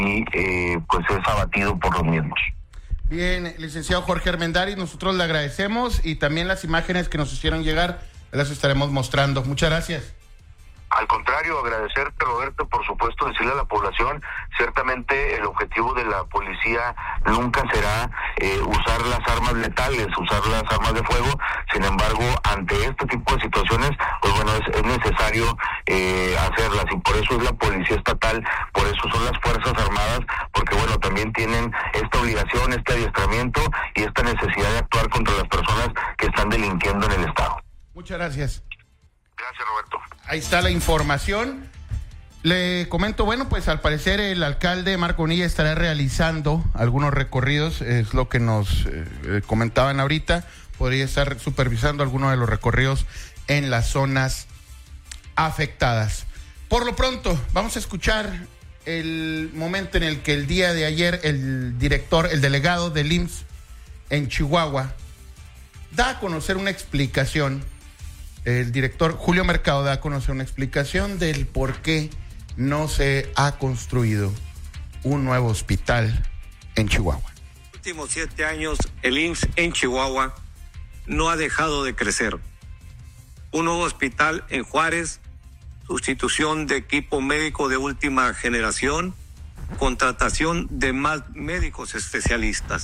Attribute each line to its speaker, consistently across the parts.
Speaker 1: y pues es abatido por los mismos.
Speaker 2: Bien, licenciado Jorge Armendáriz, nosotros le agradecemos y también las imágenes que nos hicieron llegar las estaremos mostrando. Muchas gracias.
Speaker 1: Al contrario, agradecerte, Roberto, por supuesto, decirle a la población, ciertamente el objetivo de la policía nunca será usar las armas letales, usar las armas de fuego. Sin embargo, ante este tipo de situaciones, pues bueno, es necesario hacerlas, y por eso es la policía estatal, por eso son las Fuerzas Armadas, porque bueno, también tienen esta obligación, este adiestramiento y esta necesidad de actuar contra las personas que están delinquiendo en el estado.
Speaker 2: Muchas gracias.
Speaker 1: Gracias, Roberto.
Speaker 2: Ahí está la información. Le comento, bueno, pues al parecer el alcalde Marco Bonilla estará realizando algunos recorridos, es lo que nos comentaban ahorita, podría estar supervisando algunos de los recorridos en las zonas afectadas. Por lo pronto, vamos a escuchar el momento en el que el día de ayer el delegado del IMSS en Chihuahua da a conocer una explicación. El director Julio Mercado da a conocer una explicación del por qué no se ha construido un nuevo hospital en Chihuahua.
Speaker 3: En los últimos 7 años, el IMSS en Chihuahua no ha dejado de crecer. Un nuevo hospital en Juárez, sustitución de equipo médico de última generación, contratación de más médicos especialistas.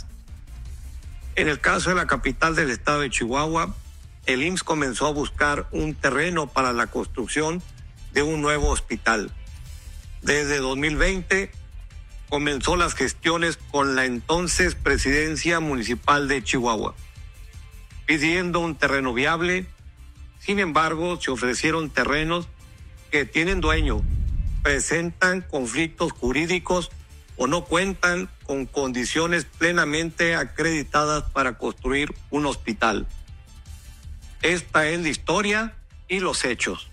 Speaker 3: En el caso de la capital del estado de Chihuahua, el IMSS comenzó a buscar un terreno para la construcción de un nuevo hospital. Desde 2020 comenzó las gestiones con la entonces Presidencia Municipal de Chihuahua, pidiendo un terreno viable. Sin embargo, se ofrecieron terrenos que tienen dueño, presentan conflictos jurídicos o no cuentan con condiciones plenamente acreditadas para construir un hospital. Esta es la historia y los hechos.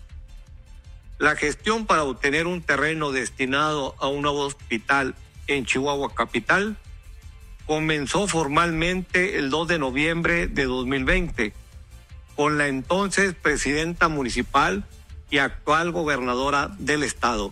Speaker 3: La gestión para obtener un terreno destinado a un nuevo hospital en Chihuahua capital comenzó formalmente el 2 de noviembre de 2020 con la entonces presidenta municipal y actual gobernadora del estado.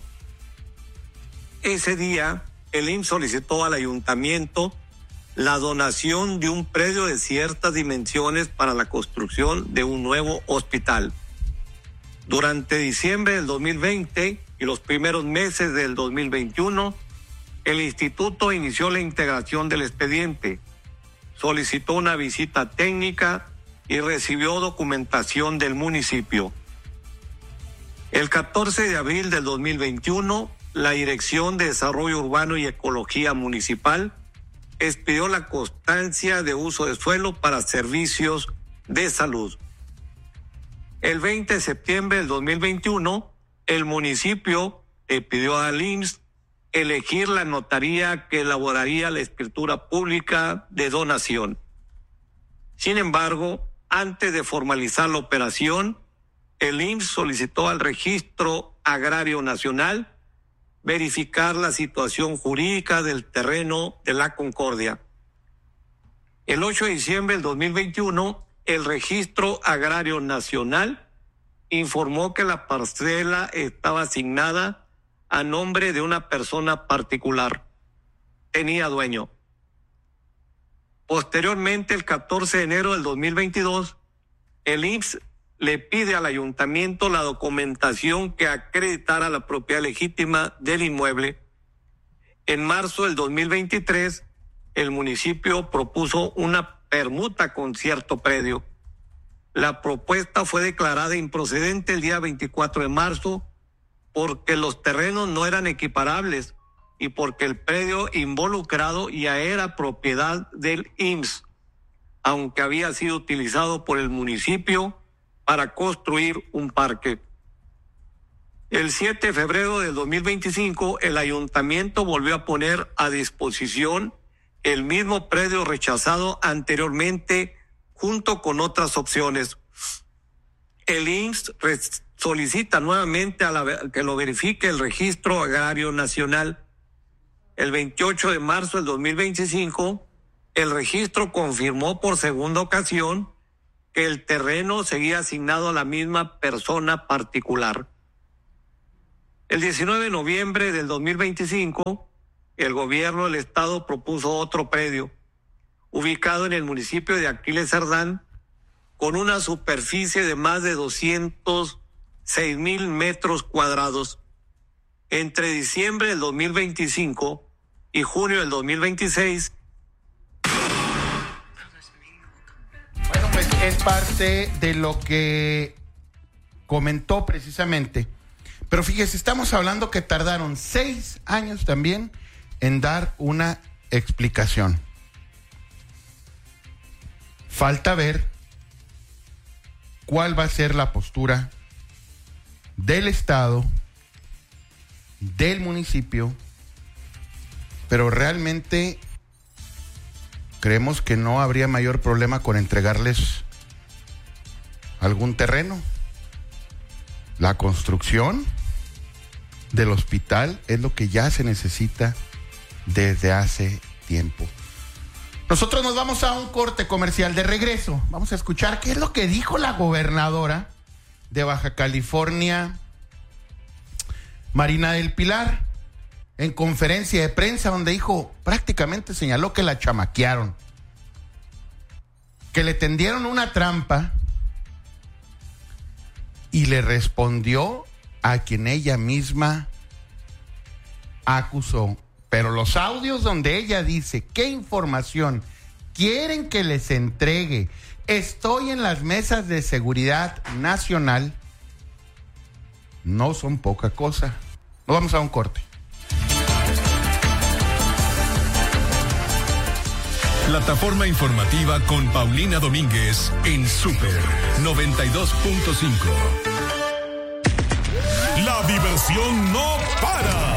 Speaker 3: Ese día, el IMSS solicitó al ayuntamiento la donación de un predio de ciertas dimensiones para la construcción de un nuevo hospital. Durante diciembre del 2020 y los primeros meses del 2021, el instituto inició la integración del expediente, solicitó una visita técnica y recibió documentación del municipio. El 14 de abril del 2021, la Dirección de Desarrollo Urbano y Ecología Municipal expidió la constancia de uso de suelo para servicios de salud. El 20 de septiembre del 2021, el municipio pidió al IMSS elegir la notaría que elaboraría la escritura pública de donación. Sin embargo, antes de formalizar la operación, el IMSS solicitó al Registro Agrario Nacional verificar la situación jurídica del terreno de la Concordia. El 8 de diciembre del 2021, el Registro Agrario Nacional informó que la parcela estaba asignada a nombre de una persona particular. Tenía dueño. Posteriormente, el 14 de enero del 2022, el IMSS le pide al ayuntamiento la documentación que acreditara la propiedad legítima del inmueble. En marzo del 2023, el municipio propuso una permuta con cierto predio. La propuesta fue declarada improcedente el día 24 de marzo porque los terrenos no eran equiparables y porque el predio involucrado ya era propiedad del IMSS, aunque había sido utilizado por el municipio para construir un parque. El 7 de febrero del 2025, el ayuntamiento volvió a poner a disposición el mismo predio rechazado anteriormente junto con otras opciones. El IMSS solicita nuevamente que lo verifique el Registro Agrario Nacional. El 28 de marzo del 2025, el registro confirmó por segunda ocasión que el terreno seguía asignado a la misma persona particular. El 19 de noviembre del 2025, el gobierno del estado propuso otro predio, ubicado en el municipio de Aquiles Cerdán, con una superficie de más de 206,000 metros cuadrados. Entre diciembre del 2025 y junio del 2026.
Speaker 2: Bueno, pues es parte de lo que comentó precisamente. Pero fíjese, estamos hablando que tardaron 6 años también en dar una explicación. Falta ver cuál va a ser la postura del Estado, del municipio, pero realmente creemos que no habría mayor problema con entregarles algún terreno. La construcción del hospital es lo que ya se necesita desde hace tiempo. Nosotros nos vamos a un corte comercial. De regreso vamos a escuchar qué es lo que dijo la gobernadora de Baja California, Marina del Pilar, en conferencia de prensa, donde dijo, prácticamente señaló que la chamaquearon, que le tendieron una trampa, y le respondió a quien ella misma acusó. Pero los audios donde ella dice qué información quieren que les entregue, estoy en las mesas de seguridad nacional, no son poca cosa. Nos vamos a un corte.
Speaker 4: Plataforma informativa con Paulina Domínguez en Super 92.5. La diversión no para.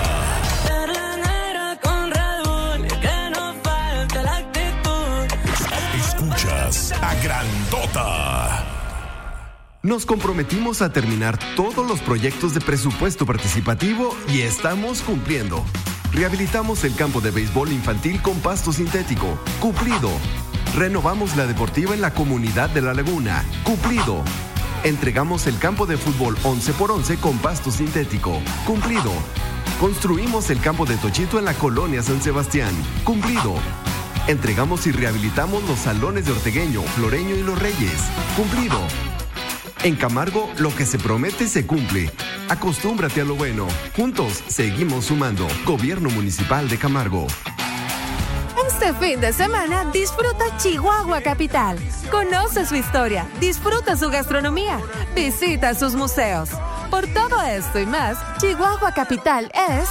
Speaker 4: Escuchas a Grandota.
Speaker 5: Nos comprometimos a terminar todos los proyectos de presupuesto participativo y estamos cumpliendo. Rehabilitamos el campo de béisbol infantil con pasto sintético. Cumplido. Renovamos la deportiva en la comunidad de La Laguna. Cumplido. Entregamos el campo de fútbol 11x11 con pasto sintético. Cumplido. Construimos el campo de Tochito en la colonia San Sebastián. Cumplido. Entregamos y rehabilitamos los salones de Ortegueño, Floreño y Los Reyes. Cumplido. En Camargo, lo que se promete se cumple. Acostúmbrate a lo bueno. Juntos seguimos sumando. Gobierno Municipal de Camargo.
Speaker 6: Este fin de semana disfruta Chihuahua Capital. Conoce su historia, disfruta su gastronomía, visita sus museos. Por todo esto y más, Chihuahua Capital es...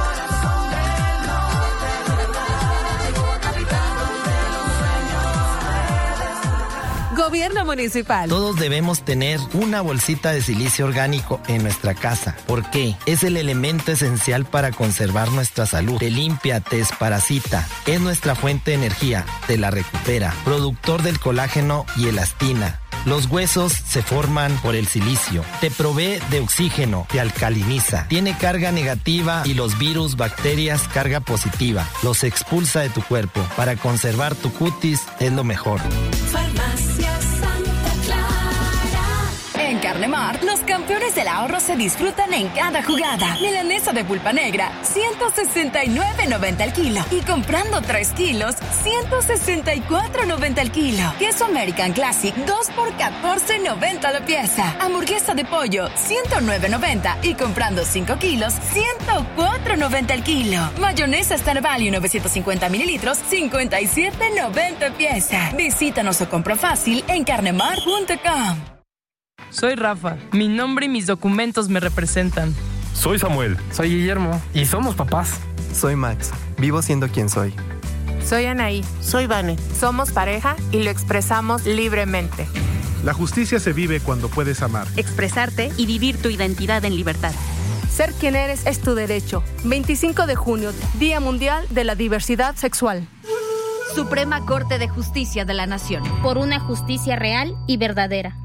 Speaker 6: Gobierno Municipal.
Speaker 7: Todos debemos tener una bolsita de silicio orgánico en nuestra casa. ¿Por qué? Es el elemento esencial para conservar nuestra salud. Te limpia, te desparasita. Es nuestra fuente de energía. Te la recupera. Productor del colágeno y elastina. Los huesos se forman por el silicio. Te provee de oxígeno, te alcaliniza. Tiene carga negativa y los virus, bacterias, carga positiva. Los expulsa de tu cuerpo. Para conservar tu cutis es lo mejor.
Speaker 6: Farmacia Santa Clara.
Speaker 8: En Carnemart, los campeones del ahorro se disfrutan en cada jugada. Milanesa de pulpa negra, 169.90 al kilo. Y comprando 3 kilos, 164.90 al kilo. Queso American Classic, 2 por 14.90 la pieza. Hamburguesa de pollo, 109.90. Y comprando 5 kilos, 104.90 al kilo. Mayonesa Star Value, 950 mililitros, 57.90 pieza. Visítanos o compra fácil en carnemart.com.
Speaker 9: Soy Rafa. Mi nombre y mis documentos me representan.
Speaker 10: Soy Samuel.
Speaker 11: Soy Guillermo.
Speaker 10: Y somos papás.
Speaker 11: Soy Max. Vivo siendo quien soy.
Speaker 12: Soy Anaí.
Speaker 13: Soy Vane.
Speaker 12: Somos pareja y lo expresamos libremente.
Speaker 14: La justicia se vive cuando puedes amar,
Speaker 15: expresarte y vivir tu identidad en libertad.
Speaker 12: Ser quien eres es tu derecho. 25 de junio, Día Mundial de la Diversidad Sexual.
Speaker 15: Suprema Corte de Justicia de la Nación.
Speaker 16: Por una justicia real y verdadera.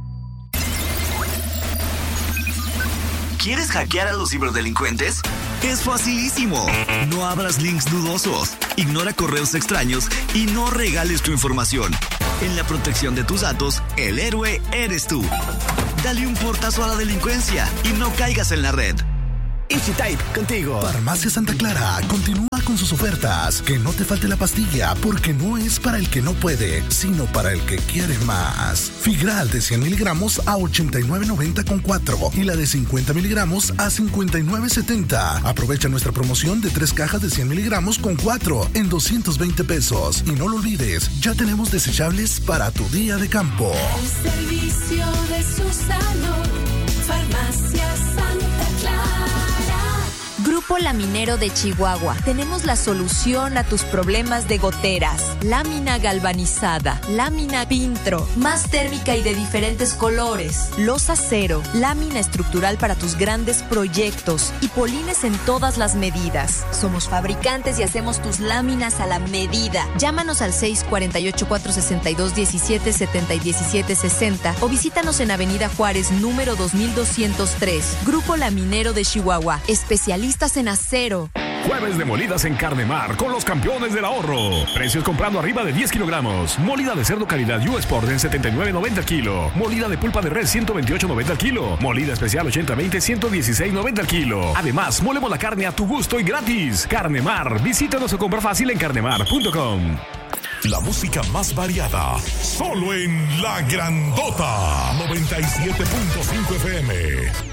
Speaker 17: ¿Quieres hackear a los ciberdelincuentes? Es facilísimo. No abras links dudosos, ignora correos extraños y no regales tu información. En la protección de tus datos, el héroe eres tú. Dale un portazo a la delincuencia y no caigas en la red.
Speaker 13: Easy Type, contigo.
Speaker 18: Farmacia Santa Clara continúa con sus ofertas. Que no te falte la pastilla, porque no es para el que no puede, sino para el que quiere más. Figral de 100 miligramos a 89.90 con 4 y la de 50 miligramos a 59.70. Aprovecha nuestra promoción de 3 cajas de 100 miligramos con 4 en 220 pesos. Y no lo olvides, ya tenemos desechables para tu día de campo.
Speaker 19: El servicio de su salud, Farmacia Santa Clara.
Speaker 20: Grupo Laminero de Chihuahua. Tenemos la solución a tus problemas de goteras. Lámina galvanizada, lámina Pintro, más térmica y de diferentes colores. Losa cero, lámina estructural para tus grandes proyectos y polines en todas las medidas. Somos fabricantes y hacemos tus láminas a la medida. Llámanos al 648-462-1770 y 1760 o visítanos en Avenida Juárez, número 2203. Grupo Laminero de Chihuahua. Especialistas en acero.
Speaker 4: Jueves de molidas en Carnemar con los campeones del ahorro. Precios comprando arriba de 10 kilogramos. Molida de cerdo calidad U-Sport en 79.90 al kilo. Molida de pulpa de res 128.90 al kilo. Molida especial 80-20 116.90 al kilo. Además, molemos la carne a tu gusto y gratis. Carnemar. Visítanos o compra fácil en carnemar.com. La música más variada, solo en La Grandota 97.5 FM.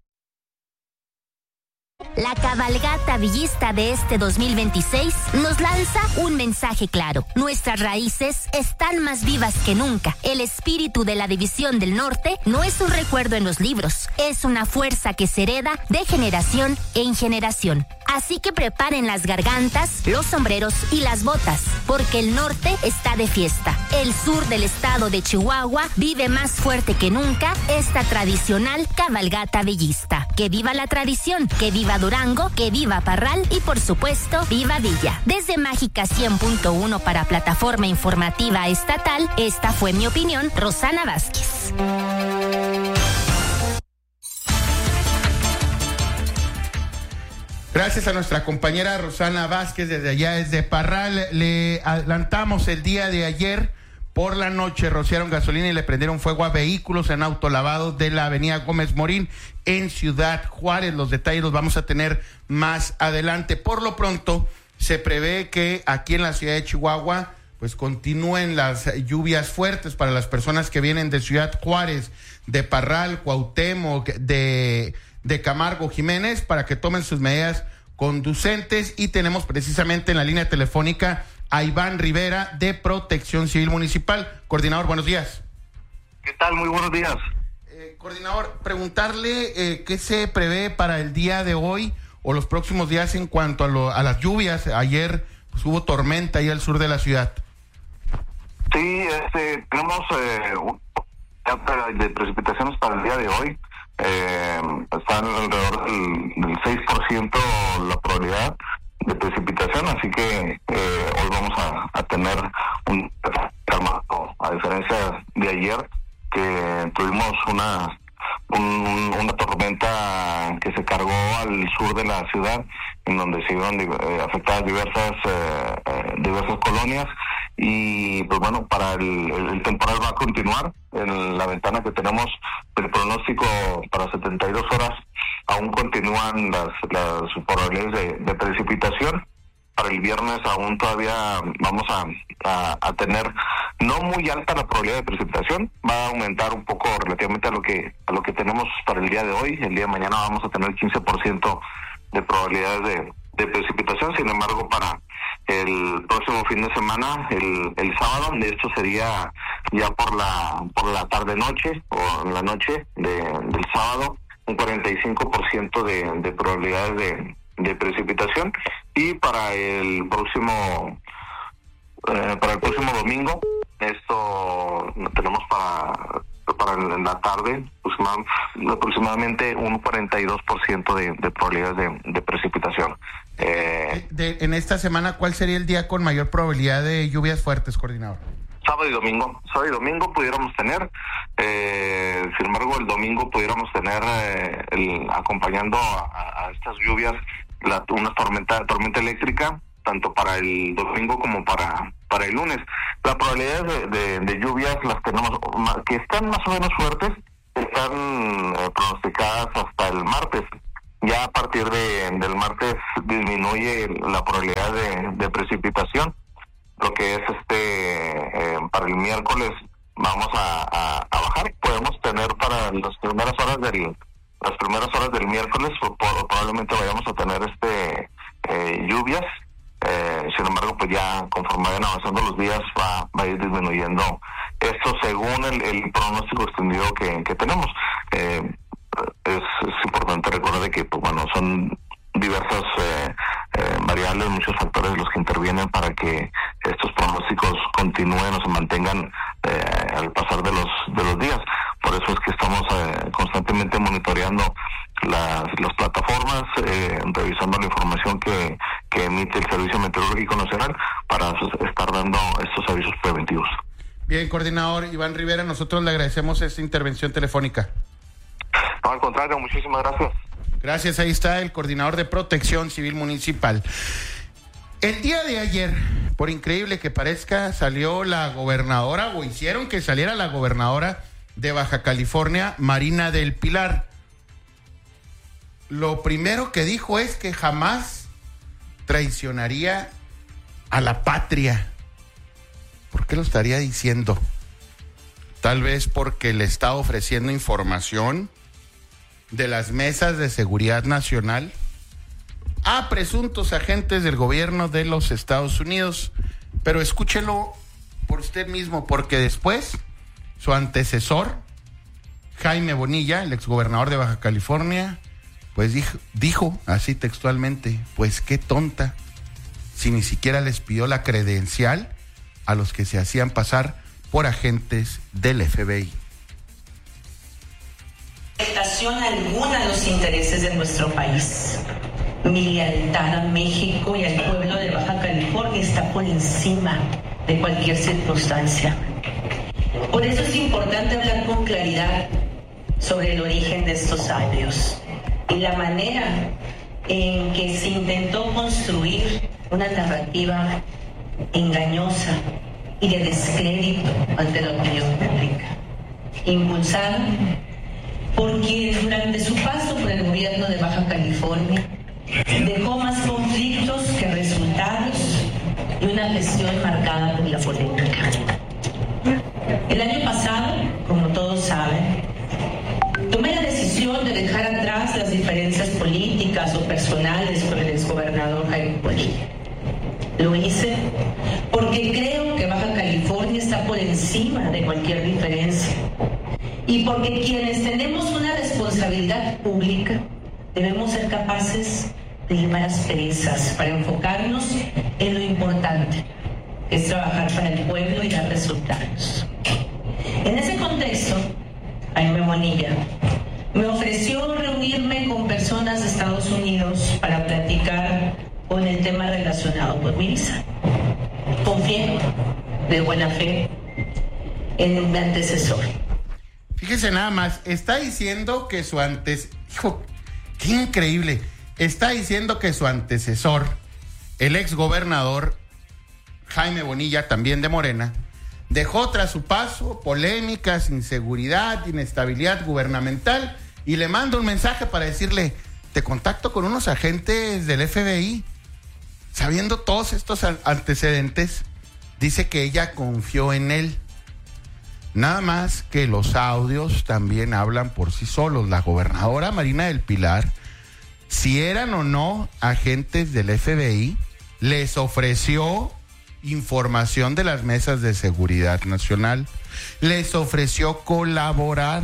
Speaker 16: La cabalgata villista de este 2026 nos lanza un mensaje claro. Nuestras raíces están más vivas que nunca. El espíritu de la División del Norte no es un recuerdo en los libros, es una fuerza que se hereda de generación en generación. Así que preparen las gargantas, los sombreros y las botas, porque el norte está de fiesta. El sur del estado de Chihuahua vive más fuerte que nunca esta tradicional cabalgata villista. Que viva la tradición, que viva Durango, que viva Parral y por supuesto viva Villa. Desde Mágica 100.1 para Plataforma Informativa Estatal, esta fue mi opinión, Rosana Vázquez.
Speaker 2: Gracias a nuestra compañera Rosana Vázquez desde allá, desde Parral. Le adelantamos el día de ayer por la noche, rociaron gasolina y le prendieron fuego a vehículos en autolavados de la avenida Gómez Morín en Ciudad Juárez. Los detalles los vamos a tener más adelante. Por lo pronto, se prevé que aquí en la ciudad de Chihuahua pues continúen las lluvias fuertes para las personas que vienen de Ciudad Juárez, de Parral, Cuauhtémoc, de Camargo, Jiménez, para que tomen sus medidas conducentes. Y tenemos precisamente en la línea telefónica a Iván Rivera de Protección Civil Municipal. Coordinador, buenos días.
Speaker 1: ¿Qué tal? Muy buenos días.
Speaker 2: Coordinador, preguntarle qué se prevé para el día de hoy o los próximos días en cuanto a las lluvias. Ayer pues, hubo tormenta ahí al sur de la ciudad.
Speaker 1: Sí, tenemos de precipitaciones para el día de hoy. Están alrededor del 6% la probabilidad de precipitación, así que hoy vamos a tener un calmado, a diferencia de ayer que tuvimos una tormenta que se cargó al sur de la ciudad, en donde se vieron afectadas diversas colonias. Y pues bueno, para el temporal va a continuar. En la ventana que tenemos del pronóstico para 72 horas aún continúan las probabilidades de precipitación. Para el viernes aún todavía vamos a tener no muy alta la probabilidad de precipitación, va a aumentar un poco relativamente a lo que tenemos para el día de hoy. El día de mañana vamos a tener 15% de probabilidades de precipitación. Sin embargo, para el próximo fin de semana, el sábado, de hecho sería ya por la tarde noche o en la noche del sábado, un 45% de probabilidades de precipitación. Y para el próximo domingo, esto lo tenemos para en la tarde aproximadamente un 42% de probabilidades de precipitación.
Speaker 2: En esta semana, ¿cuál sería el día con mayor probabilidad de lluvias fuertes, coordinador?
Speaker 1: Sábado y domingo pudiéramos tener, sin embargo el domingo pudiéramos tener acompañando a estas lluvias una tormenta eléctrica, tanto para el domingo como para el lunes. Las probabilidades de lluvias las tenemos, que están más o menos fuertes, están pronosticadas hasta el martes. Ya a partir del martes disminuye la probabilidad de precipitación. Lo que es para el miércoles vamos a bajar. Podemos tener para las primeras horas del miércoles probablemente vayamos a tener lluvias. Sin embargo, pues ya conforme vayan avanzando los días va a ir disminuyendo esto según el pronóstico extendido que tenemos. Es importante recordar que pues bueno, son diversas variables, muchos factores los que intervienen para que estos pronósticos continúen o se mantengan al pasar de los días. Por eso es que estamos constantemente monitoreando las plataformas, revisando la información que emite el Servicio Meteorológico Nacional para estar dando estos avisos preventivos.
Speaker 2: Bien, coordinador Iván Rivera, nosotros le agradecemos esta intervención telefónica.
Speaker 1: No, al contrario, muchísimas gracias.
Speaker 2: Gracias, ahí está el coordinador de Protección Civil Municipal. El día de ayer, por increíble que parezca, salió la gobernadora, o hicieron que saliera la gobernadora de Baja California, Marina del Pilar. Lo primero que dijo es que jamás traicionaría a la patria. ¿Por qué lo estaría diciendo? Tal vez porque le está ofreciendo información de las mesas de seguridad nacional a presuntos agentes del gobierno de los Estados Unidos. Pero escúchelo por usted mismo, porque después su antecesor, Jaime Bonilla, el exgobernador de Baja California, pues dijo así textualmente, pues qué tonta, si ni siquiera les pidió la credencial a los que se hacían pasar por agentes del FBI.
Speaker 13: Afectación alguna a los intereses de nuestro país. Mi lealtad a México y al pueblo de Baja California está por encima de cualquier circunstancia. Por eso es importante hablar con claridad sobre el origen de estos audios y la manera en que se intentó construir una narrativa engañosa y de descrédito ante la opinión pública, impulsada por quien durante su paso por el gobierno de Baja California dejó más conflictos que resultados y una gestión marcada por la polémica. El año pasado, como todos saben, tomé la decisión de dejar atrás las diferencias políticas o personales con el exgobernador Jaime Bonilla. Lo hice porque creo que Baja California está por encima de cualquier diferencia y porque quienes tenemos una responsabilidad pública debemos ser capaces de ir más perezas para enfocarnos en lo importante, que es trabajar para el pueblo y dar resultados. En ese contexto, Jaime Bonilla me ofreció reunirme con personas de Estados Unidos para platicar con el tema relacionado con mi visa. Confié de buena fe en mi antecesor.
Speaker 2: Fíjese nada más, está diciendo que su hijo, qué increíble, está diciendo que su antecesor, el exgobernador Jaime Bonilla, también de Morena, dejó tras su paso polémicas, inseguridad, inestabilidad gubernamental, y le manda un mensaje para decirle, te contacto con unos agentes del FBI. Sabiendo todos estos antecedentes, dice que ella confió en él. Nada más que los audios también hablan por sí solos. La gobernadora Marina del Pilar, si eran o no agentes del FBI, les ofreció información de las mesas de seguridad nacional, les ofreció colaborar,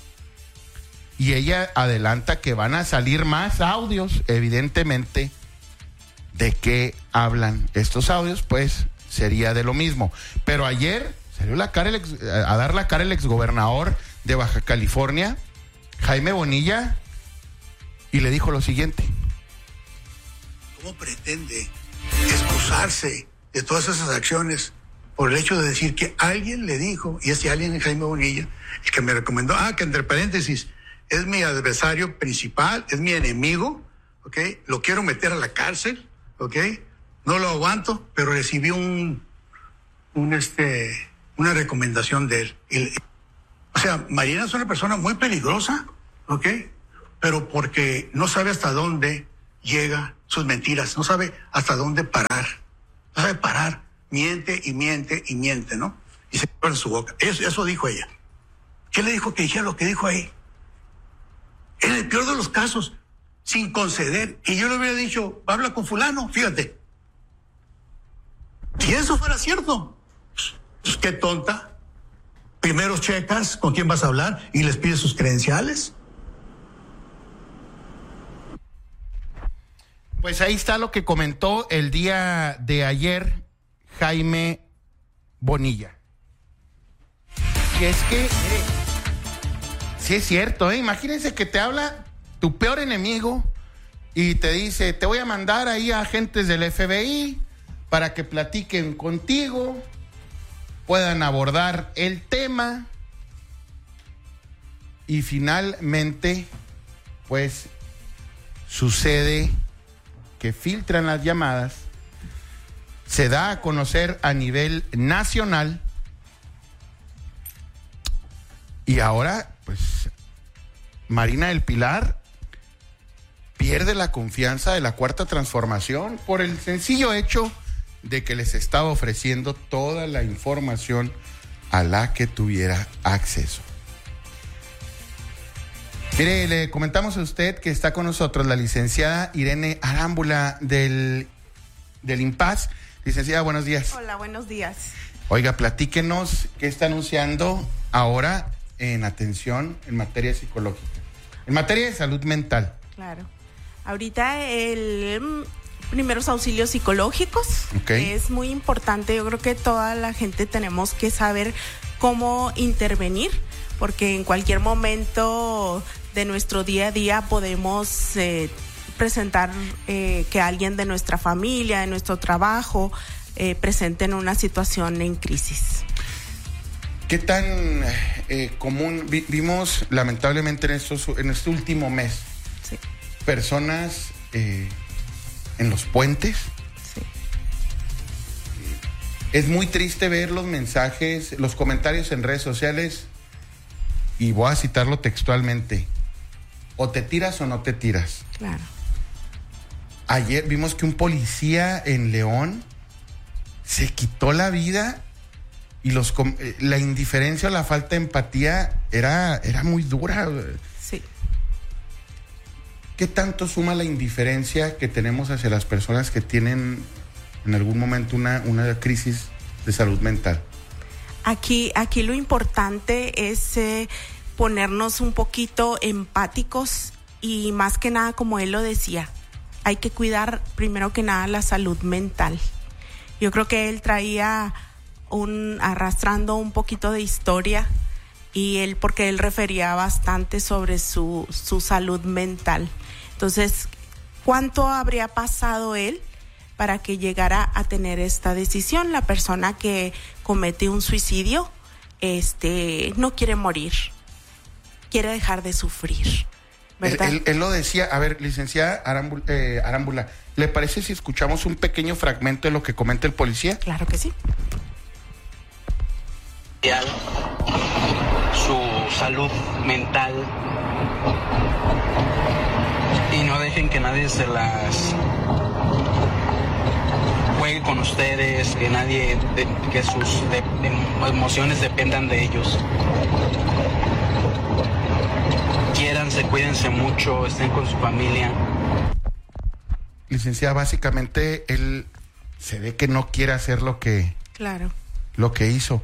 Speaker 2: y ella adelanta que van a salir más audios, evidentemente. ¿De qué hablan estos audios? Pues sería de lo mismo. Pero ayer salió a dar la cara el exgobernador de Baja California, Jaime Bonilla, y le dijo lo siguiente.
Speaker 21: ¿Cómo pretende excusarse de todas esas acciones por el hecho de decir que alguien le dijo, y ese alguien es Jaime Bonilla, el que me recomendó, que entre paréntesis, es mi adversario principal, es mi enemigo, ¿ok? Lo quiero meter a la cárcel, ¿ok? No lo aguanto, pero recibí una recomendación de él. O sea, Marina es una persona muy peligrosa, ¿ok? pero porque no sabe hasta dónde llega sus mentiras, no sabe hasta dónde parar, no sabe parar, miente y miente y miente, ¿no? Y se pone en su boca. Eso dijo ella. ¿Qué le dijo que dijera lo que dijo ahí? En el peor de los casos, sin conceder, y yo le hubiera dicho, habla con fulano, fíjate. Si eso fuera cierto, pues qué tonta. Primero checas con quién vas a hablar y les pides sus credenciales.
Speaker 2: Pues ahí está lo que comentó el día de ayer Jaime Bonilla. Y es que, mire, sí es cierto, imagínense que te habla tu peor enemigo y te dice, te voy a mandar ahí a agentes del FBI para que platiquen contigo, puedan abordar el tema y finalmente, pues, sucede que filtran las llamadas, se da a conocer a nivel nacional y ahora, pues, Marina del Pilar pierde la confianza de la Cuarta Transformación por el sencillo hecho de que les estaba ofreciendo toda la información a la que tuviera acceso. Mire, le comentamos a usted que está con nosotros la licenciada Irene Arámbula del IMPAS. Licenciada, buenos días.
Speaker 3: Hola, buenos días.
Speaker 2: Oiga, platíquenos qué está anunciando ahora en atención en materia psicológica, en materia de salud mental.
Speaker 3: Claro. Ahorita primeros auxilios psicológicos. Okay. Es muy importante. Yo creo que toda la gente tenemos que saber cómo intervenir, porque en cualquier momento de nuestro día a día podemos presentar que alguien de nuestra familia, de nuestro trabajo, presente en una situación en crisis.
Speaker 2: ¿Qué tan común vimos lamentablemente en este último mes?
Speaker 3: Sí.
Speaker 2: Personas en los puentes.
Speaker 3: Sí.
Speaker 2: Es muy triste ver los mensajes, los comentarios en redes sociales, y voy a citarlo textualmente: o te tiras o no te tiras.
Speaker 3: Claro.
Speaker 2: Ayer vimos que un policía en León se quitó la vida y la indiferencia o la falta de empatía era muy dura.
Speaker 3: Sí.
Speaker 2: ¿Qué tanto suma la indiferencia que tenemos hacia las personas que tienen en algún momento una crisis de salud mental?
Speaker 3: Aquí lo importante es ponernos un poquito empáticos y más que nada, como él lo decía, hay que cuidar primero que nada la salud mental. Yo creo que él traía arrastrando un poquito de historia y porque él refería bastante sobre su salud mental. Entonces, ¿cuánto habría pasado él para que llegara a tener esta decisión? La persona que comete un suicidio, no quiere morir, quiere dejar de sufrir, ¿verdad?
Speaker 2: Él lo decía. A ver, licenciada Arámbula, ¿le parece si escuchamos un pequeño fragmento de lo que comenta el policía?
Speaker 3: Claro que sí.
Speaker 22: Su salud mental y no dejen que nadie se las juegue con ustedes, que sus emociones dependan de ellos. Quiéranse, cuídense mucho, estén con su familia.
Speaker 2: Licenciada, básicamente él se ve que no quiere hacer lo que hizo.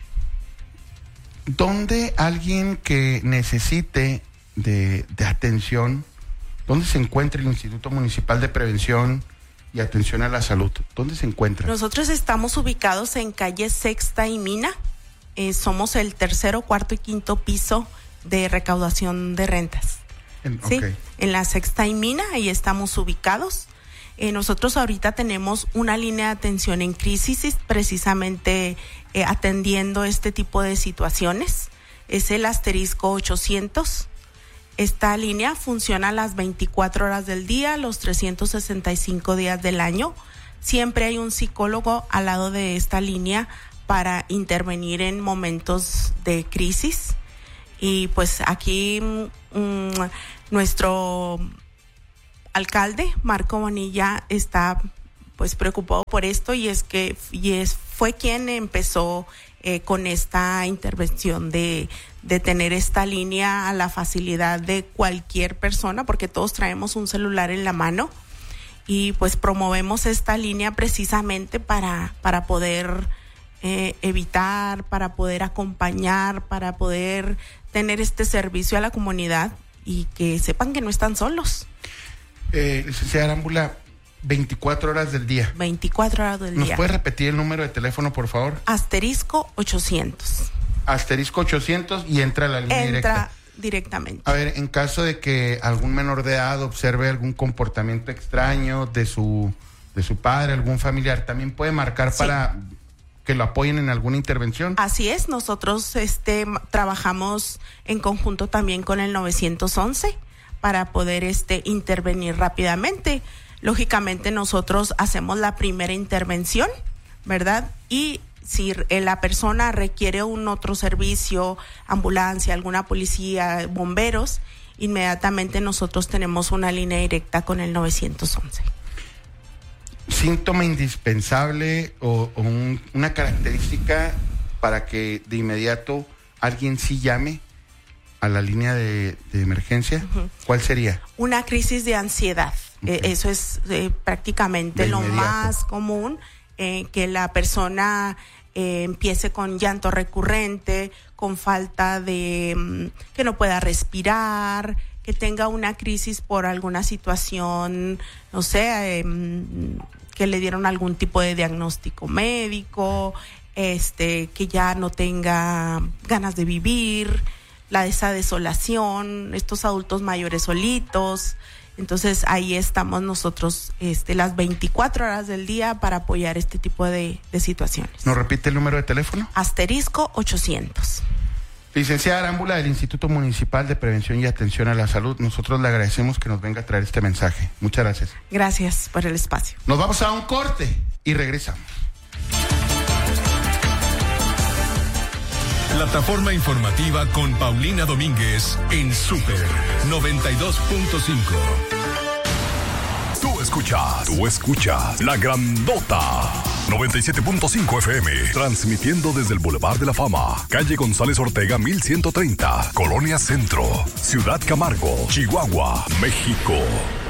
Speaker 2: ¿Dónde alguien que necesite de atención, dónde se encuentra el Instituto Municipal de Prevención y Atención a la Salud? ¿Dónde se encuentra?
Speaker 3: Nosotros estamos ubicados en calle Sexta y Mina. Somos el 3º, 4º y 5º piso de recaudación de rentas. ¿Sí?
Speaker 2: Okay.
Speaker 3: En la Sexta y Mina, ahí estamos ubicados. Nosotros ahorita tenemos una línea de atención en crisis, precisamente atendiendo este tipo de situaciones. Es el *800. Esta línea funciona las 24 horas del día, los 365 días del año. Siempre hay un psicólogo al lado de esta línea para intervenir en momentos de crisis. Y pues aquí Nuestro alcalde, Marco Bonilla, está pues preocupado por esto fue quien empezó con esta intervención de tener esta línea a la facilidad de cualquier persona, porque todos traemos un celular en la mano, y pues promovemos esta línea precisamente para poder evitar, para poder acompañar, para poder tener este servicio a la comunidad y que sepan que no están solos.
Speaker 2: Licenciada Arámbula, 24 horas del día.
Speaker 3: 24 horas del día.
Speaker 2: ¿Nos puede repetir el número de teléfono, por favor?
Speaker 3: *800.
Speaker 2: *800 y entra a la línea directa.
Speaker 3: Entra directamente.
Speaker 2: A ver, en caso de que algún menor de edad observe algún comportamiento extraño de su padre, algún familiar, ¿también puede marcar para que lo apoyen en alguna intervención?
Speaker 3: Así es, nosotros trabajamos en conjunto también con el 911 para poder intervenir rápidamente. Lógicamente nosotros hacemos la primera intervención, ¿verdad? Y si la persona requiere un otro servicio, ambulancia, alguna policía, bomberos, inmediatamente nosotros tenemos una línea directa con el 911.
Speaker 2: ¿Síntoma indispensable o una característica para que de inmediato alguien sí llame a la línea de emergencia? Uh-huh. ¿Cuál sería?
Speaker 3: Una crisis de ansiedad. Okay. Eso es prácticamente lo más común, que la persona empiece con llanto recurrente, con falta de que no pueda respirar, que tenga una crisis por alguna situación, no sé, que le dieron algún tipo de diagnóstico médico, que ya no tenga ganas de vivir, esa desolación, estos adultos mayores solitos. Entonces ahí estamos nosotros las 24 horas del día para apoyar este tipo de situaciones.
Speaker 2: ¿Nos repite el número de teléfono?
Speaker 3: *800.
Speaker 2: Licenciada Arámbula del Instituto Municipal de Prevención y Atención a la Salud, nosotros le agradecemos que nos venga a traer este mensaje. Muchas gracias.
Speaker 3: Gracias por el espacio.
Speaker 2: Nos vamos a un corte y regresamos.
Speaker 4: Plataforma informativa con Paulina Domínguez en Super 92.5. Tú escuchas La Grandota 97.5 FM, transmitiendo desde el Boulevard de la Fama, calle González Ortega 1130, Colonia Centro, Ciudad Camargo, Chihuahua, México.